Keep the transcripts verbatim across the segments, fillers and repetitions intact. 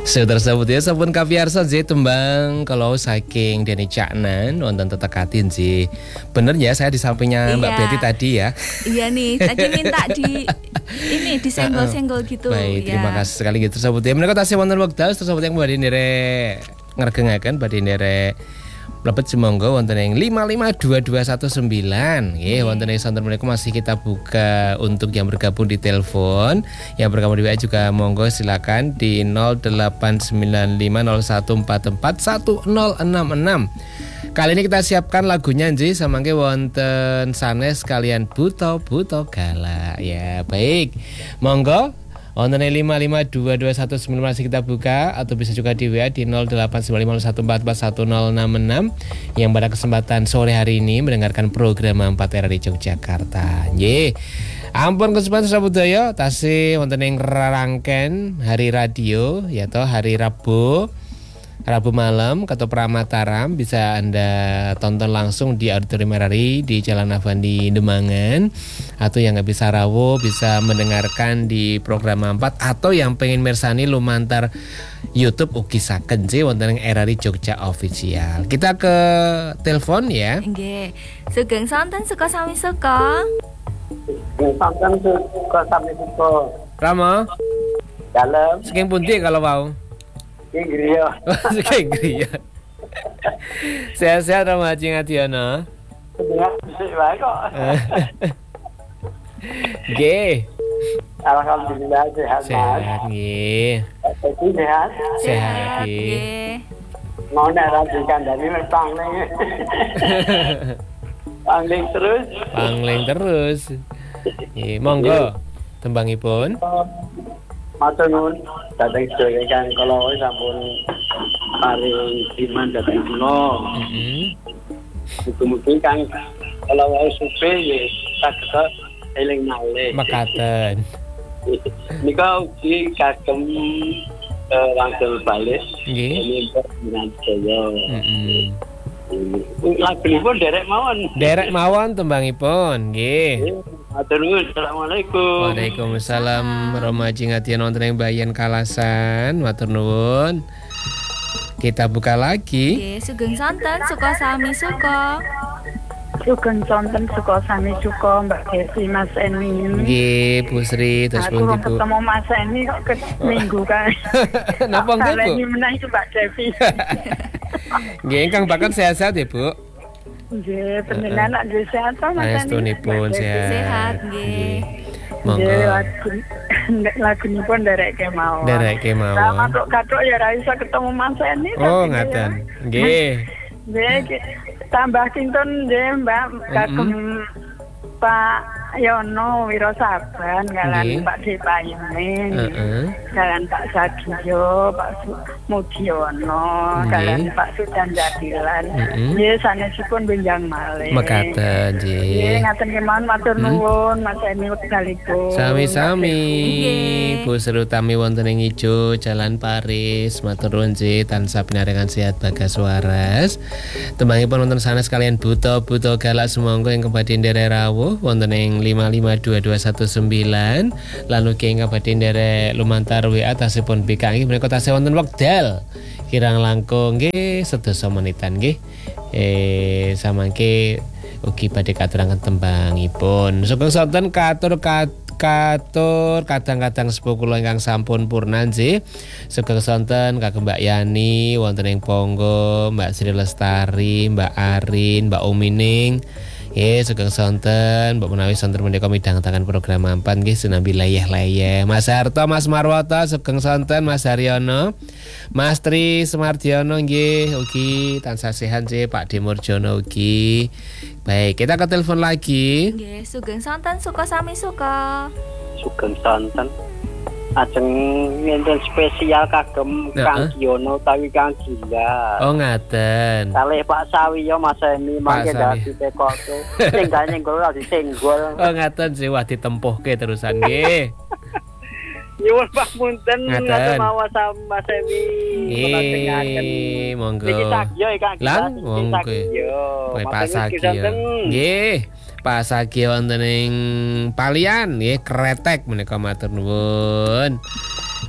Sudah tersebut ya sampun kapiarsa nggih tembang kalau saking Deni Caknan wonten tetekatin sih. Bener ya saya di sampingnya Mbak Iya. Betty tadi ya. Iya nih, tadi minta di ini disenggol-senggol gitu. Baik, ya. terima kasih sekali gitu tersebut ya. Menika tasih wonten wekdal tersebut yang badhe nderek ngregengaken badhe nderek mlebet semonggo wonten ing lima lima dua dua satu sembilan. Nggih, wonten ing santen menika masih kita buka untuk yang bergabung di telepon. Yang bergabung di W A juga monggo silakan di nol delapan sembilan lima nol satu empat empat satu nol enam enam. Kali ini kita siapkan lagunya nggih samangke wonten sanes kalian Buto Buto Gala. Ya, baik. Monggo wonten lima lima dua dua satu sembilan masih kita buka atau bisa juga di W A di nol delapan sembilan lima nol satu empat empat satu nol enam enam yang pada kesempatan sore hari ini mendengarkan program empat R di Yogyakarta. Nggih. Ampun kesempatan sahabat budaya tasih wonten ing rangken hari radio ya toh hari Rabu. Rabu malam Kato Pramataram bisa Anda tonton langsung di Auditorium R R I di Jalan Avandi Demangan, atau yang nggak bisa rawuh bisa mendengarkan di program empat, atau yang pengen mirsani lumantar YouTube ugi saken sih wonten R R I Jogja Official. Kita ke telepon ya. Nggih. Sugeng sonten suka sami suka. Sampeyan suka sami suka. Rama, Dalem saking pundi kalau mau? iki griya. Saking griya. Sehat-sehat Rama Haji Ngadiono. Sehat sih wae kok. Nggih. Alhamdulillah sehat, Mas. Sehat nggih. Iki sehat. Sehat nggih. Mau nek ra dikandani wis pangling. Pangling terus. Pangling terus. Nggih, monggo tembangipun. Matur nuwun dhateng sedaya kan kala sampun paring iman dhateng kula. Heeh. Mugi-mugi kang kala wae supe nggih saged eling malih. Mekaten. Nika ugi kagem eh, langsung balik. Nggih. Ini dengan saya. Heeh. Lagunipun derek mawon. Derek mawon tembangipun, nggih. Matur nuwun. Assalamualaikum. Waalaikumsalam Rama Haji Ngadiono wonten ing Bayan Kalasan. Matur nuwun. Kita buka lagi. Nggih, sugeng sonten suka sami suka. Sugeng sonten suka sami suka Mbak Desi Mas Eni. Nggih, Bu Sri terus Aku pundi mau Bu? ketemu Mas Eni kok ke minggu kan. Napa nggih, Bu? Ini menang itu Mbak Devi. Nggih, ingkang bakal sehat-sehat ya, Bu. Nggih, panjenengan anak dhewe sehat to Mas Eni. Sanestunipun sehat. Sehat nggih. Monggo. Nggih, lagu nek lagunipun ndereke mawon. Ndereke mawon. Lah matuk-katuk ya ra iso ketemu Mas Eni. Oh, tapi ngaten. ya. Nggih. Nggih, ki- tambah kinten nggih Mbak kagem Pak Yono Wirosaban Nggih. kalian Pak Depayene. Heeh. Kalian Pak Sadio, Pak Su- Mudiono, Nggih. kalian Pak Sudan Jadilan. Mm-mm. Nggih sanesipun benjang malih. Mekaten Nggih, nggih. ngaten kemawon matur nuwun Mas Eni wekdalipun. Sami-sami Nggih. Bu Seru Tami wonten ing ijo Jalan Paris. Matur nuwun nggih tansah pinaringan sehat bagas waras. Tembangipun wonten sanes kalian Buto Buto Galak sumangga ing kebadhe nderek rawuh wonten ing lima lima dua dua satu sembilan. Lalu ki ing kebadhe nderek lumantar W A tasipun B K nggih menika tasih wonten wekdal kirang langkung nggih sedasa menitan nggih. Eh samangke ugi badhe katuraken tembangipun. Sugeng sonten katur kat katur kadang-kadang sepuh kula ingkang sampun purna nggih. Sugeng sonten kagem Mbak Yani wonten ing Ponggo, Mbak Sri Lestari, Mbak Arin, Mbak Umining. Nggih, sugeng sonten Mbak menawi sonten menika midhang tangan program empat nggih sinambi layeh-layeh. Mas Harto, Mas Marwoto, sugeng sonten Mas Haryono, Mas Tri Semardiono nggih ugi tansah sehat nggih, Pak Demurjono ugi. Baik, kita ke telepon lagi. Nggih, sugeng sonten suka sami suka. Sugeng santen. Ajeng ngenten spesial kagem Heeh. Kang Giono utawi Kang Gila. Oh ngaten. Kalih Pak Sawiyo Mas Eni mangke Sawi. dadi tekoku. Tinggal nyenggol ora disenggol. Oh ngaten sih wah ditempuhke terusan nggih. Nyuwun pamunten Ngaten. ngatur mawas Mas Eni. Kula dengaken. Nggih, monggo. Niki Sagyo Kang Gila. Lan niki monggo. Sagyo. Kowe Matur Pak nuwun, Sagyo. Kisanten. Nggih. Pak Sagyo wonten ing Palian nggih Kretek menika matur nuwun.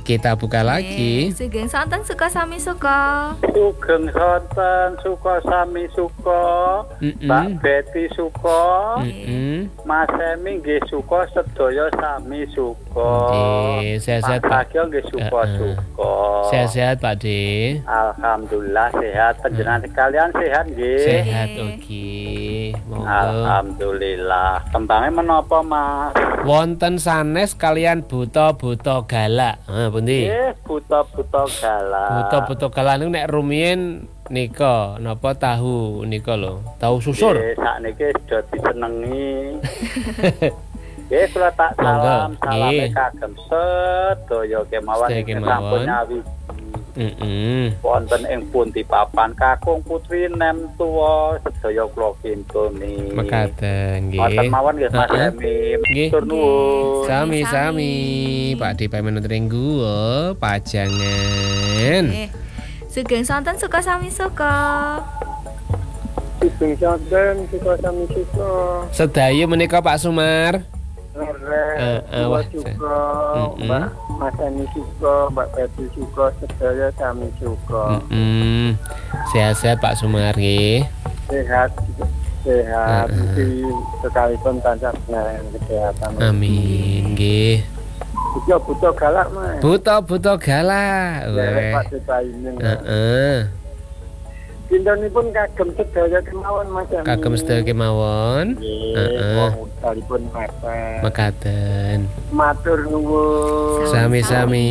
Kita buka lagi. Sugeng sonten suka sami suka. Sugeng sonten suka sami suka. Mm-mm. Mbak Betty suka. Mm-mm. Mas Emi nggih suka sedaya sami suka. Nggih, sehat-sehat, Pak Pak. Bagio nggih suka Heeh. suka. Sehat-sehat Pak De. Alhamdulillah sehat, panjenengan sekalian sehat nggih. Sehat oke. Monggo. Alhamdulillah. Kembangnya menapa, Mas? Wonten sanes kalian buta-buta galak. Ha, pundi? Eh, buta-buta galak. Buta-buta galak niku nek rumiyin nika napa tahu nika lho. Tahu susur. Nggih, sakniki sudah disenengi. Nggih, kula tak Monggo, salam, salame nggih. kagem sedaya kemawon Sedaya ingkang kemawon. sampun nyawiji. Heeh. Wonten ing pundi papan kakung putri nem tuwa sedaya kula kintuni. Mekaten Wonten nggih. mawon nggih Mas Heeh. Emi. Nggih. Matur nuwun. Sami-sami. Pak De pamit wonten ing guwa pajangan. Eh, Sugeng sonten suka sami suka. Sugeng sonten suka sami suka. Sedayu menika Pak Sumar. Lere, Eh, eh, wah, suka, Mm-mm. Mbak Mas Emi suka, Mbak Betty suka, sedaya sami suka. Heeh. Sehat-sehat Pak Sumar nggih. Sehat, sehat, Mm-mm. di sekalipun tansah pengen kesehatan. Amin nggih. Butuh butuh galak mas. Buta-buta galak. Lere Weh. Pak Detaining. Heeh. Dintenipun kagem sedaya kemawon Mas Emi. Kagem sedaya kemawon. Nggih, Heeh. wong udalipun mepet. Mekaten. Matur nuwun. Sami-sami.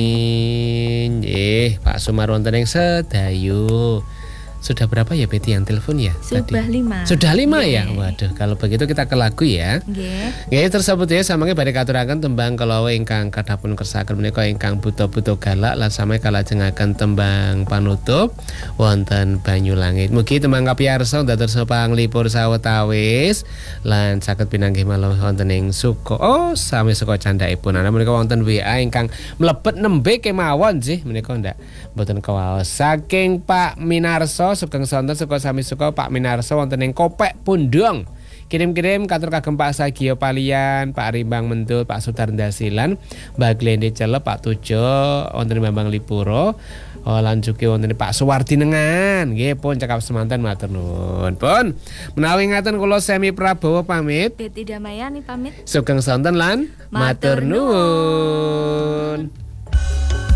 Nggih, Pak Sumar wonten ing Sedayu. Sudah berapa ya Betty yang telepon ya? Sudah lima. Sudah lima ya? Nggih. Waduh, kalau begitu kita ke lagu ya. Nggih. Nggih tersebut ya samangke badhe katuraken tembang kalawa ingkang kadhapun kersaken menika ingkang buta-buta galak lan sami kalajengaken tembang panutup wonten Banyulangit. Mugi tembang kapiyarsa dados panglipur sawetawis lan saged pinanggih malih wonten ing suka. Oh, sami suka candhaipun. Ana menika wonten W A ingkang mlebet nembe kemawon sih menika ndak mboten kawaos. Saking Pak Minarso sugeng sonten suka sami suka Pak Minarso wonten ing Kopek Pundung. Kirim-kirim katur kagem Pak Sagio Palian, Pak Rimbang Mendul, Pak Sutarda Silan, Mbak Glende Celep, Pak Tujo, wonten Bambang Lipuro, oh, lan juga wonten Pak Suwardi Nengan. Nggih pun cekap semanten matur nuwun. Pun menawi ngaten kula Semi Prabowo pamit. Betty Damayani pamit. Sugeng sonten lan Matur matur nuwun.